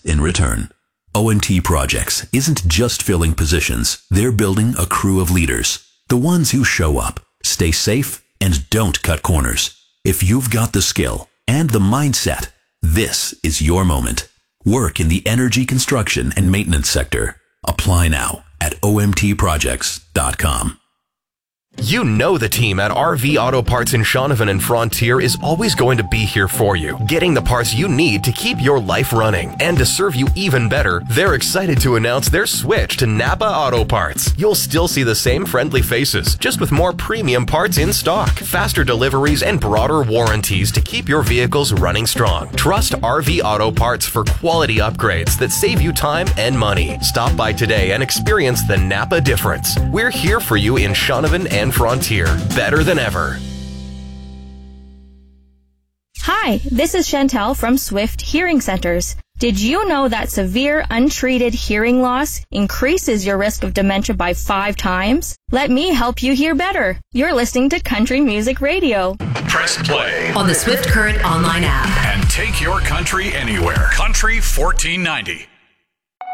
in return. OMT Projects isn't just filling positions, they're building a crew of leaders. The ones who show up, stay safe, and don't cut corners. If you've got the skill and the mindset, this is your moment. Work in the energy construction and maintenance sector. Apply now at omtprojects.com. You know the team at RV Auto Parts in Shaunavon and Frontier is always going to be here for you, getting the parts you need to keep your life running. And to serve you even better, they're excited to announce their switch to Napa Auto Parts. You'll still see the same friendly faces, just with more premium parts in stock, faster deliveries, and broader warranties to keep your vehicles running strong. Trust RV Auto Parts for quality upgrades that save you time and money. Stop by today and experience the Napa difference. We're here for you in Shaunavon and Frontier, better than ever. Hi, this is Chantel from Swift Hearing Centers. Did you know that severe untreated hearing loss increases your risk of dementia by 5 times? Let me help you hear better. You're listening to Country Music Radio. Press play on the Swift Current online app and take your country anywhere. Country 1490.